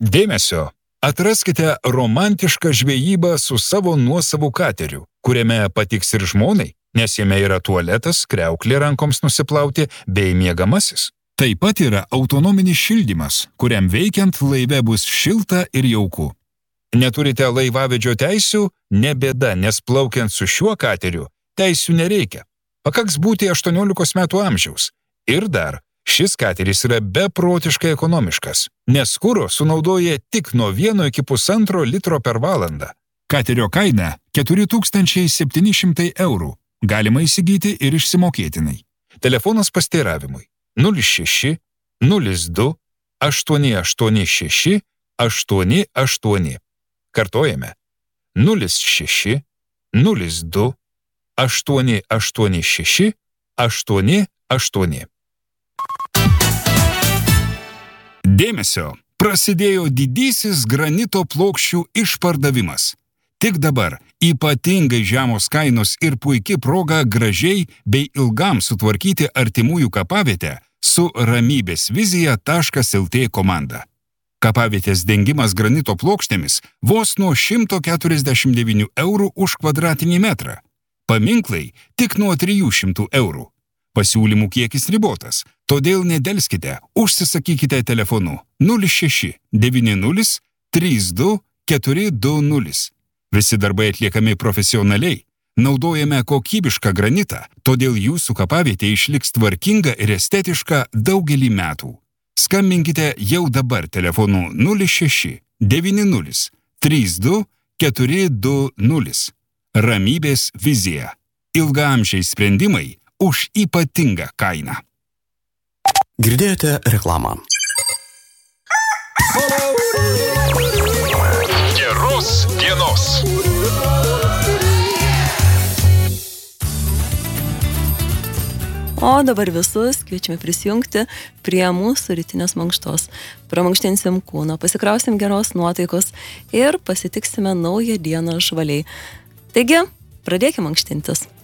Dėmesio! Atraskite romantišką žvejybą su savo nuosavu kateriu, kuriame patiks ir žmonai, nes jame yra tualetas, kriauklė rankoms nusiplauti bei miegamasis. Taip pat yra autonominis šildymas, kuriam veikiant laive bus šilta ir jauku. Neturite laivavedžio teisių? Ne bėda, nes plaukiant su šiuo kateriu teisių nereikia. Pakaks būti 18 metų amžiaus. Ir dar, šis kateris yra beprotiškai ekonomiškas, nes kuro sunaudoja tik nuo 1 iki 1,5 litro per valandą. Katerio kaina 4700 eurų. Galima įsigyti ir išsimokėtinai. Telefonas pasteiravimui 06 02 886 88. Kartojame 06 02 886 88. Dėmesio! Prasidėjo didysis granito plokščių išpardavimas. Tik dabar ypatingai žemos kainos ir puiki proga gražiai bei ilgam sutvarkyti artimųjų kapavietę su ramybėsvizija.lt komanda. Kapavietės dengimas granito plokštėmis vos nuo 149 eurų už kvadratinį metrą. Paminklai tik nuo 300 eurų. Pasiūlymų kiekis ribotas, todėl nedelskite, užsisakykite telefonu 06 90 32 420. Visi darbai atliekami profesionaliai, naudojame kokybišką granitą, todėl jūsų kapavietė išliks tvarkinga ir estetiška daugelį metų. Skambinkite jau dabar telefonu 06 90 32 420. Ramybės vizija. Ilgaamžiai sprendimai už ypatingą kainą. Girdėjote reklamą. Geros dienos. O dabar visus kviečiame prisijungti prie mūsų rytinės mankštos. Pramankštinsim kūną, pasikrausim geros nuotaikos ir pasitiksime naują dieną žvaliai. Taigi, pradėkime mankštintis.